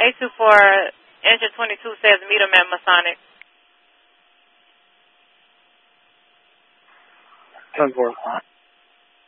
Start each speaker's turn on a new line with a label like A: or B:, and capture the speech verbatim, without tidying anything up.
A: eight two four, engine twenty-two says meet him at Masonic.
B: ten four.